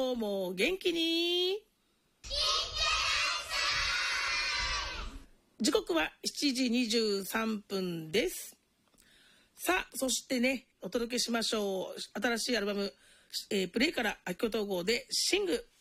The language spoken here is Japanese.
今日も元気に時刻は7時23分です。さあ、そしてね、お届けしましょう。新しいアルバム、プレイから秋子統合でシング。